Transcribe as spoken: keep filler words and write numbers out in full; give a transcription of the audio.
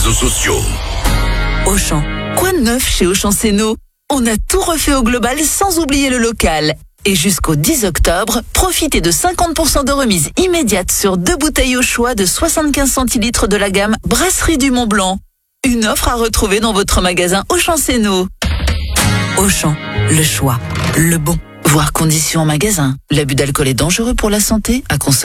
réseaux sociaux. Auchan. Quoi de neuf chez Auchan Céno? On a tout refait au global sans oublier le local. Et jusqu'au dix octobre, profitez de cinquante pour cent de remise immédiate sur deux bouteilles au choix de soixante-quinze centilitres de la gamme Brasserie du Mont Blanc. Une offre à retrouver dans votre magasin Auchan Céno. Auchan, le choix, le bon. Voir conditions en magasin. L'abus d'alcool est dangereux pour la santé, à consommer.